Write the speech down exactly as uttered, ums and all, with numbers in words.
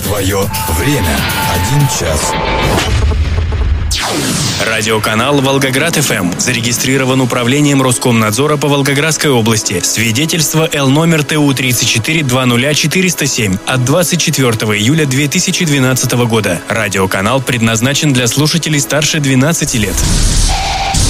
Твое время. Один час. Радиоканал «Волгоград-ФМ» зарегистрирован управлением Роскомнадзора по Волгоградской области. Свидетельство Л номер Т У тридцать четыре двадцать четыреста семь от двадцать четвёртого июля две тысячи двенадцатого года. Радиоканал предназначен для слушателей старше двенадцати лет.